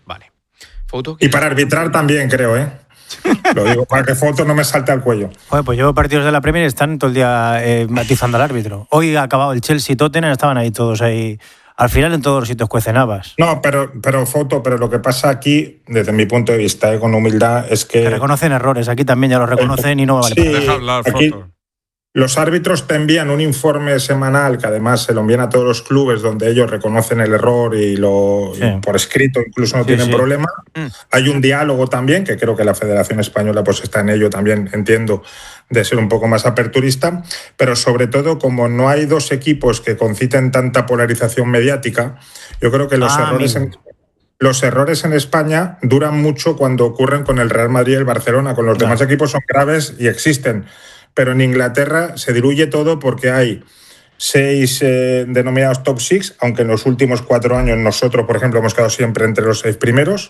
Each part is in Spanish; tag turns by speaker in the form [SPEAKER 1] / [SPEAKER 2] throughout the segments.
[SPEAKER 1] Vale. ¿Foto?
[SPEAKER 2] Y para arbitrar también, creo, ¿eh? Lo digo para que Foto no me salte al cuello.
[SPEAKER 3] Joder, pues yo partidos de la Premier están todo el día matizando al árbitro. Hoy ha acabado el Chelsea-Tottenham, estaban ahí todos ahí. Al final en todos los sitios cuecen habas.
[SPEAKER 2] No, pero Foto, pero lo que pasa aquí, desde mi punto de vista, con humildad, es que...
[SPEAKER 3] reconocen errores, aquí también ya los reconocen y no vale
[SPEAKER 2] sí,
[SPEAKER 3] para
[SPEAKER 4] Deja hablar,
[SPEAKER 2] aquí,
[SPEAKER 4] Foto.
[SPEAKER 2] Los árbitros te envían un informe semanal que además se lo envían a todos los clubes donde ellos reconocen el error y por escrito incluso no tienen problema. Hay un diálogo también, que creo que la Federación Española pues está en ello también, entiendo, de ser un poco más aperturista, pero sobre todo como no hay dos equipos que conciten tanta polarización mediática, yo creo que los errores en España duran mucho cuando ocurren con el Real Madrid y el Barcelona, con los demás equipos son graves y existen. Pero en Inglaterra se diluye todo porque hay 6 denominados top 6, aunque en los últimos 4 años nosotros, por ejemplo, hemos quedado siempre entre los 6 primeros,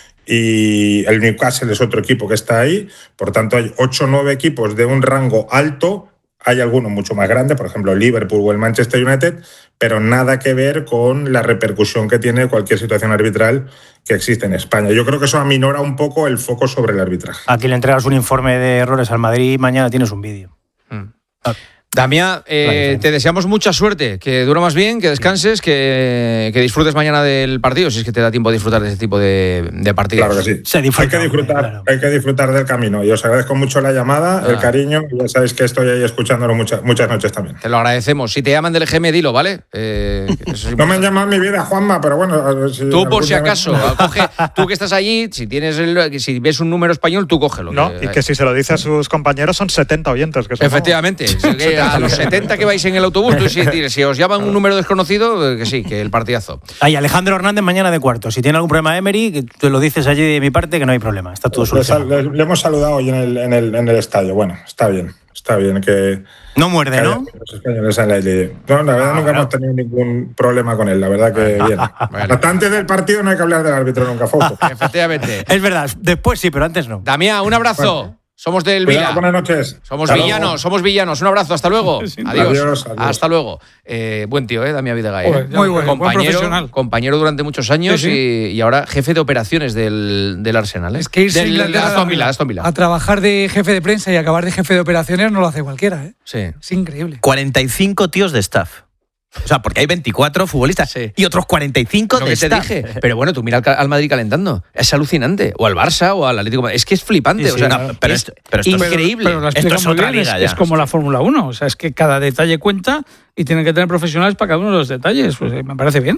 [SPEAKER 2] y el Newcastle es otro equipo que está ahí. Por tanto, hay 8 o 9 equipos de un rango alto. Hay algunos mucho más grandes, por ejemplo, el Liverpool o el Manchester United, pero nada que ver con la repercusión que tiene cualquier situación arbitral que existe en España. Yo creo que eso aminora un poco el foco sobre el arbitraje.
[SPEAKER 3] Aquí le entregas un informe de errores al Madrid y mañana tienes un vídeo.
[SPEAKER 1] Damián, te deseamos mucha suerte, que duermas bien, que descanses, que disfrutes mañana del partido, si es que te da tiempo de disfrutar de este tipo de partidos.
[SPEAKER 2] Claro que sí. Hay que disfrutar del camino. Y os agradezco mucho la llamada, el cariño, y ya sabéis que estoy ahí escuchándolo muchas noches también.
[SPEAKER 1] Te lo agradecemos. Si te llaman del EGM, dilo, ¿vale?
[SPEAKER 2] No me han llamado en mi vida, Juanma, pero bueno...
[SPEAKER 1] Tú, por si acaso, tú que estás allí, si ves un número español, tú cógelo.
[SPEAKER 5] No, y que si se lo dice a sus compañeros son 70 oyentes. Que son
[SPEAKER 1] efectivamente. A los 70 que vais en el autobús, tú, si os llaman un número desconocido, que sí, que el partidazo.
[SPEAKER 3] Hay Alejandro Hernández mañana de cuarto. Si tiene algún problema Emery, que tú lo dices allí de mi parte, que no hay problema. Está todo solucionado.
[SPEAKER 2] Le hemos saludado hoy en el estadio. Bueno, está bien que...
[SPEAKER 3] No muerde, ¿no?
[SPEAKER 2] Los españoles en la No, la verdad nunca hemos tenido ningún problema con él. La verdad que bien. Hasta antes del partido no hay que hablar del árbitro nunca, Foto.
[SPEAKER 1] Efectivamente.
[SPEAKER 3] Es verdad, después sí, pero antes no.
[SPEAKER 1] Damián, un abrazo. Bueno. Somos del Vila.
[SPEAKER 2] Buenas noches.
[SPEAKER 1] Somos villanos. Un abrazo, hasta luego. Adiós. Hasta luego. Buen tío, Damián Videgaray.
[SPEAKER 6] Muy bueno, buen profesional.
[SPEAKER 1] Compañero durante muchos años y ahora jefe de operaciones del Arsenal.
[SPEAKER 6] Es que irse
[SPEAKER 1] Aston Villa.
[SPEAKER 6] A trabajar de jefe de prensa y acabar de jefe de operaciones no lo hace cualquiera, ¿eh?
[SPEAKER 1] Sí.
[SPEAKER 6] Es increíble.
[SPEAKER 7] 45 tíos de staff. O sea, porque hay 24 futbolistas y otros 45 de staff.
[SPEAKER 1] Te dije. Pero bueno, tú mira al Madrid calentando. Es alucinante. O al Barça o al Atlético. Es que es flipante. O sea, pero esto increíble.
[SPEAKER 6] Pero esto es otra liga ya. Es como la Fórmula 1. O sea, es que cada detalle cuenta y tienen que tener profesionales para cada uno de los detalles. Pues me parece bien.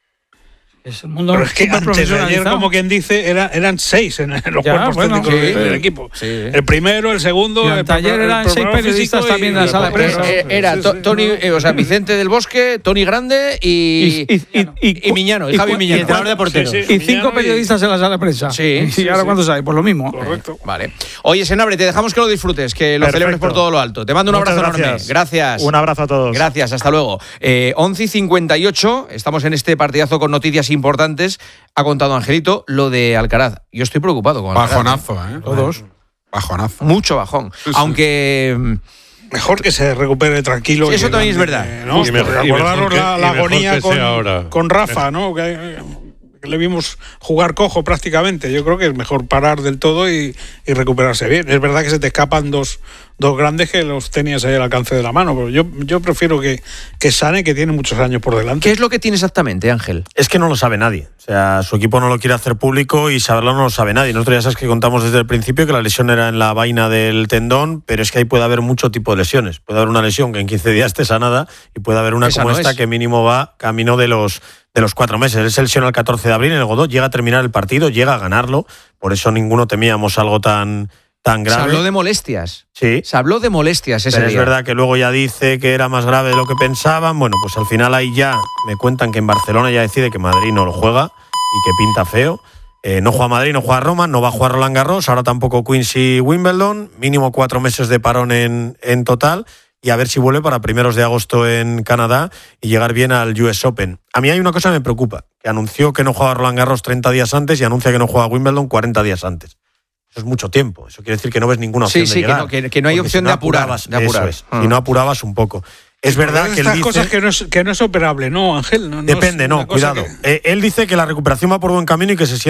[SPEAKER 6] Es el mundo.
[SPEAKER 4] Pero es que antes de ayer, como quien dice, eran 6 en los cuerpos técnicos del equipo. Sí. El primero, el segundo.
[SPEAKER 6] Y ayer eran 6 periodistas también en la sala de prensa.
[SPEAKER 1] Era Tony, Vicente del Bosque, Tony Grande y Miñano, y Javi Miñano.
[SPEAKER 3] Y entrenador de porteros.
[SPEAKER 6] Y 5 periodistas en la sala de prensa.
[SPEAKER 1] Sí.
[SPEAKER 6] ¿Y ahora cuántos hay? Pues lo mismo.
[SPEAKER 4] Correcto.
[SPEAKER 1] Vale. Oye, Senabre, te dejamos que lo disfrutes, que lo celebres por todo lo alto. Te mando un abrazo enorme. Gracias.
[SPEAKER 5] Un abrazo a todos.
[SPEAKER 1] Gracias, hasta luego. 11:58, estamos en este partidazo con noticias importantes. Ha contado Angelito lo de Alcaraz. Yo estoy preocupado con Alcaraz.
[SPEAKER 4] Bajonazo, Todos. Bajonazo.
[SPEAKER 1] Mucho bajón. Sí. Aunque...
[SPEAKER 4] Mejor que se recupere tranquilo.
[SPEAKER 1] Sí, eso también es verdad.
[SPEAKER 4] ¿No? Recordaros la agonía con Rafa, ¿no? Que le vimos jugar cojo prácticamente. Yo creo que es mejor parar del todo y recuperarse bien. Es verdad que se te escapan dos grandes que los tenías ahí al alcance de la mano, pero yo prefiero que Sané, que tiene muchos años por delante.
[SPEAKER 1] ¿Qué es lo que tiene exactamente, Ángel?
[SPEAKER 8] Es que no lo sabe nadie. O sea, su equipo no lo quiere hacer público y saberlo no lo sabe nadie. Nosotros ya sabes que contamos desde el principio que la lesión era en la vaina del tendón, pero es que ahí puede haber mucho tipo de lesiones. Puede haber una lesión que en 15 días esté sanada y puede haber una esa como esta que mínimo va camino de los 4 meses. Él se lesiona el 14 de abril en el Godó, llega a terminar el partido, llega a ganarlo. Por eso ninguno temíamos algo tan grave.
[SPEAKER 1] Se habló de molestias.
[SPEAKER 8] Sí.
[SPEAKER 1] Se habló de molestias ese
[SPEAKER 8] Pero
[SPEAKER 1] día.
[SPEAKER 8] Es verdad que luego ya dice que era más grave de lo que pensaban. Bueno, pues al final ahí ya me cuentan que en Barcelona ya decide que Madrid no lo juega y que pinta feo. No juega Madrid, no juega Roma, no va a jugar Roland Garros, ahora tampoco Queens y Wimbledon. Mínimo 4 meses de parón en total. Y a ver si vuelve para primeros de agosto en Canadá y llegar bien al US Open. A mí hay una cosa que me preocupa, que anunció que no juega Roland Garros 30 días antes y anuncia que no juega Wimbledon 40 días antes. Eso es mucho tiempo. Eso quiere decir que no ves ninguna opción de llegar.
[SPEAKER 1] Que no hay opción de apurar.
[SPEAKER 8] Eso es, si no apurabas un poco. Es verdad que él dice...
[SPEAKER 4] cosas que no es operable, ¿no, Ángel?
[SPEAKER 8] Depende, cuidado. Él dice que la recuperación va por buen camino y que se siente